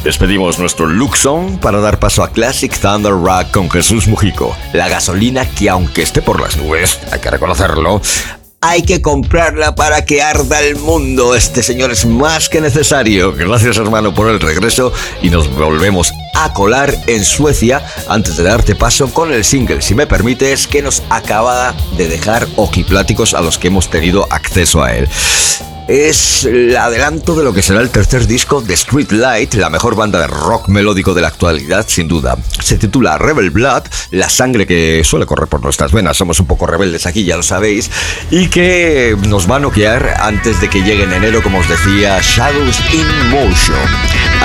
Despedimos nuestro Look Song para dar paso a Classic Thunder Rock con Jesús Mujico. La gasolina que, aunque esté por las nubes, hay que reconocerlo, hay que comprarla para que arda el mundo. Este señor es más que necesario. Gracias, hermano, por el regreso, y nos volvemos a colar en Suecia antes de darte paso con el single, si me permites, que nos acaba de dejar ojipláticos a los que hemos tenido acceso a él. Es el adelanto de lo que será el tercer disco de Streetlight, la mejor banda de rock melódico de la actualidad, sin duda. Se titula Rebel Blood, la sangre que suele correr por nuestras venas. Somos un poco rebeldes aquí, ya lo sabéis, y que nos va a noquear antes de que llegue en enero, como os decía, Shadows in Motion.